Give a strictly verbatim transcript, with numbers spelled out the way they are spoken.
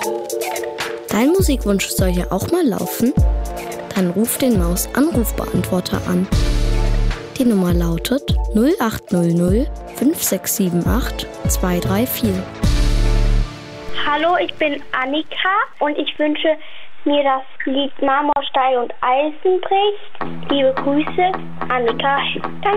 Dein Musikwunsch soll ja auch mal laufen? Dann ruf den Maus-Anrufbeantworter an. Die Nummer lautet null acht null null fünf sechs sieben acht zwei drei vier. Hallo, ich bin Annika und ich wünsche mir das Lied Marmorstein und Eisen bricht. Liebe Grüße, Annika. Danke.